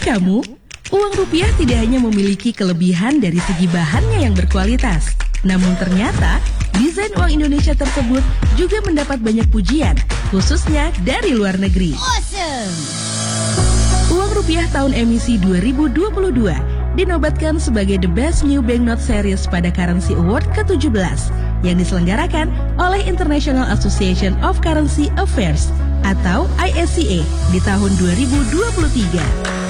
kamu? Uang rupiah tidak hanya memiliki kelebihan dari segi bahannya yang berkualitas, namun ternyata desain uang Indonesia tersebut juga mendapat banyak pujian, khususnya dari luar negeri. Awesome. Uang rupiah tahun emisi 2022 dinobatkan sebagai The Best New Banknote Series pada Currency Award ke-17 yang diselenggarakan oleh International Association of Currency Affairs atau ISCA di tahun 2023.